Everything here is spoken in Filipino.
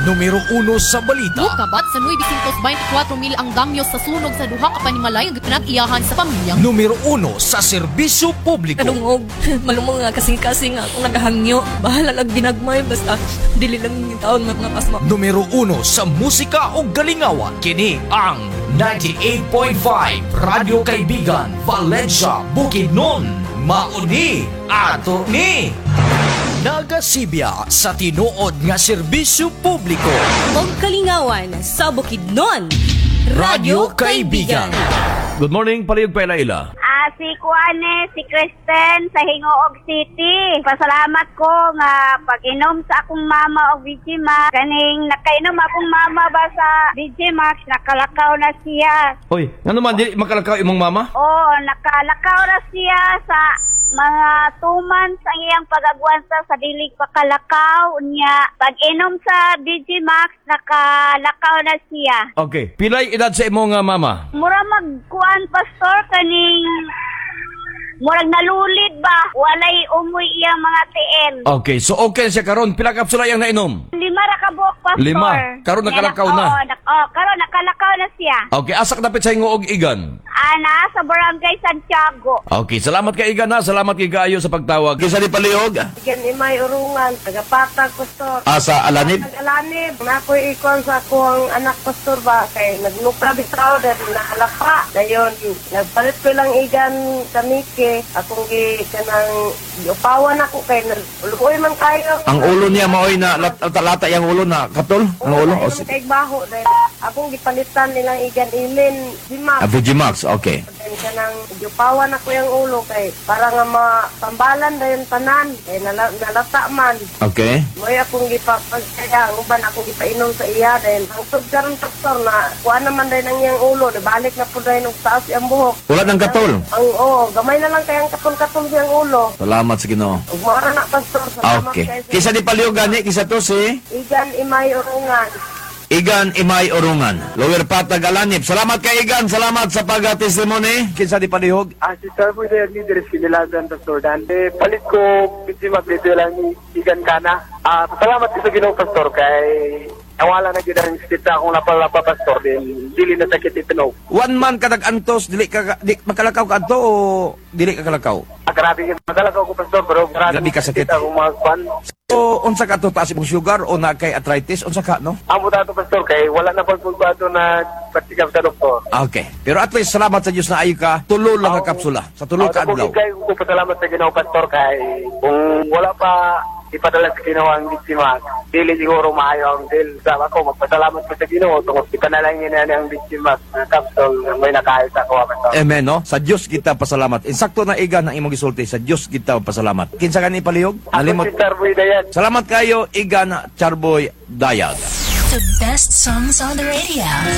Numero 1 sa balita. Kabat sa 924 mil ang damyo sa sunog sa duha ka panimalay nga pinag-iyahan sa pamilya. Numero 1 sa serbisyo publiko. Kanungog, malumong nga kasing-kasing nga akong nagahangyo. Bahala lang ginagmay, basta dili lang yung taon mga pasma. Numero 1 sa musika o galingawan. Kini ang 98.5 Radyo Kaibigan, Valencia, Bukidnon. Mauni ato ni nagasibya sa tinuod nga serbisyo publiko. Og kalingawan sa Bukidnon. Radyo Kaibigan. Good morning, Palihog pa Ila. Si Kuane, si Kristen sa Hingoog City. Pasalamat ko nga pag-inom sa akong mama og Vigimax. Kaning nakainom akong mama ba sa Vigimax, nakalakaw na siya. Oy, ano man, di makalakaw imong mama? Oo, nakalakaw na siya sa mga 2 months ang iyang pag-agwansa sa dilig pakalakaw niya. Pag-inom sa Vigimax, nakalakaw na siya. Okay, pilay edad sa imong mama? Mura magkuan, pastor, kaning murag nalulid ba? Walay umuy iyang mga tiil. Okay, so okay siya karon. Pila kapsula yang nainom? 5 ra ka buok, pastor. 5? Karon nakalakaw na? Karon nakalakaw na siya. Okay, asak dapit sa Hingoog Igan. Ana, sa Barangay Santiago. Okay, salamat kay Igan ha. Salamat kay Gayo sa pagtawag. Kisa ni Palihog? Yan imay urungan, tagapatag, pastor. Sa Alanib? Nag-alanib, nakoy ikon sa akong anak, pastor ba, kay nagnupra bitaw, dahil nakalapa. Dayon, nagpalit ko lang igan kamike, akong kanang upawan ako, kay lukoy man kayo. Ang ulo niya maoy na lata yung ulo na katol? Ang ulo? O sige. Baho, dahil akong gipalitan nilang igan ilin, Vigimax. Vigimax, okay. Dahil kanang upawan ako yung ulo, kay para nga mapambalan dayon tanan, kay nalata man. Okay. Mo'y akong gipapagkaya, ang uban akong gipainom sa iya dahil ang sugkaron pastor na kuha naman dahil ang iyang ulo, balik na po dahil ng taas iyang buhok. Wala ng katol? Gamay na lang kayang katol-katol siyang ulo. Salamat sa Ginoo. Ug mara na pastor, salamat Okay. kayo. Kisa ni Palihog gani, kisa to si Igan Imay Urungan. Igan Imay Urungan. Lower Patag Alanib. Salamat kay Igan. Salamat sa pag-testimony. Kinsa di Palihog? Si Sir po yung leader sinilasan sa Jordan. Palit ko, biti magdito lang ni Igan Kana. Salamat sa Ginoo, Pastor, kay nawala na gina ang state sa akong lapalapa, Pastor, din dili na sakit itinog. 1 month ka nag-antos, di makalakaw ka anto o dili ka kalakaw? Grabe yung magalakaw ko, Pastor, pero Grabe ka sakit. akong mga kwan. O unsa ka to, taas imong sugar o na kay arthritis? Unsa ka, no? Amo dato, Pastor, kay wala na pagpulbato na patikap sa doktor. Okay. Pero at least salamat sa Diyos na ayo ka, tulo lang ka kapsula. Sa tulo ka adlaw. Kung pasalamat sa Ginoo, Pastor, kay kung wala pa ipadala sa Ginoo ang biktima, dili siguro maayo ang deal. Ako, magpasalamat pa sa Ginoo, tungkol ipanalangin na ang biktima ng kapsul na may nakahit ako, Pastor. Amen, no? Sa Diyos kita pasalamat. Insakto na Igan ang imong gisulti, sa Diyos kita pasalamat. Kinsa ka ni Palihog? Ako si Tarboy Dayan. Salamat kayo, Igan Charboy Dayag. The best songs on the radio.